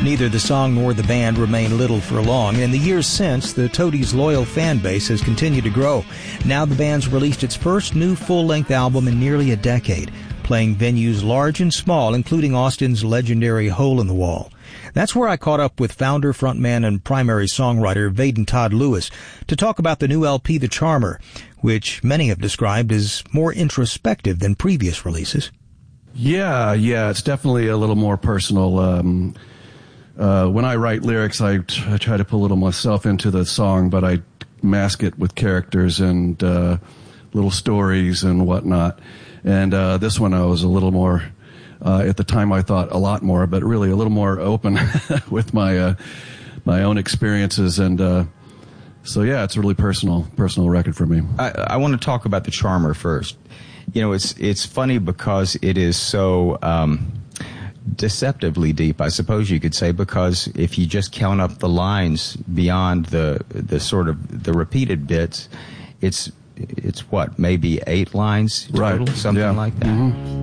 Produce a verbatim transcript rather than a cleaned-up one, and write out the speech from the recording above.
Neither the song nor the band remained little for long. In the years since, the Toadies' loyal fan base has continued to grow. Now the band's released its first new full-length album in nearly a decade, playing venues large and small, including Austin's legendary Hole in the Wall. That's where I caught up with founder, frontman, and primary songwriter Vaden Todd Lewis to talk about the new L P, The Charmer, which many have described as more introspective than previous releases. Yeah, yeah, it's definitely a little more personal. Um, uh, when I write lyrics, I, t- I try to put a little myself into the song, but I mask it with characters and uh, little stories and whatnot. And uh, this one I was a little more, uh, at the time I thought a lot more, but really a little more open with my uh, my own experiences. And uh, so, yeah, it's a really personal, personal record for me. I, I want to talk about The Charmer first. You know, it's it's funny because it is so um, deceptively deep, I suppose you could say, because if you just count up the lines beyond the the sort of the repeated bits, it's it's what, maybe eight lines total, right. something yeah. like that. Mm-hmm.